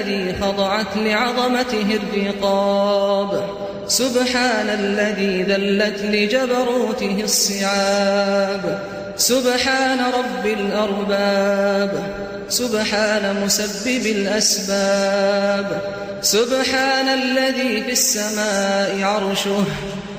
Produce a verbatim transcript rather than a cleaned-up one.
الذي خضعت لعظمته الرقاب، سبحان الذي ذلت لجبروته الصعاب، سبحان رب الأرباب، سبحان مسبب الأسباب، سبحان الذي في السماء عرشه